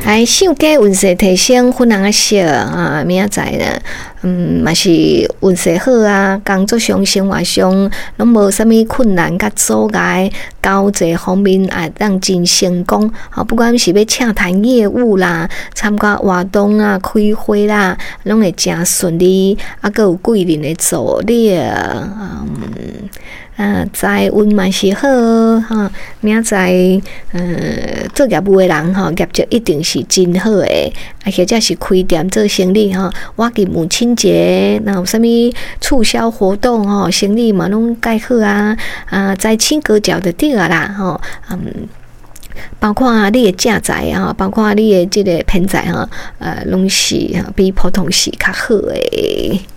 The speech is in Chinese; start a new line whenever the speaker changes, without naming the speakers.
还想加运势提升，分人少啊，明仔载呢，嘛是运势好啊，工作上、生活上拢无啥物困难甲阻碍，交际方面也当真成功。好，不管是要洽谈业务啦、参加活动啊、开会啦，拢会真顺利，啊，佮有贵人的助力，财运嘛是好哈，明仔载做业务的人吼，业绩一定是真好诶，或者是开店做生意吼，我记母亲节，那有啥物促销活动吼，生意嘛拢介好啊，财青高脚的对啊啦吼，包括你的正财啊，包括你的这个偏财哈，拢是比普通是较好诶。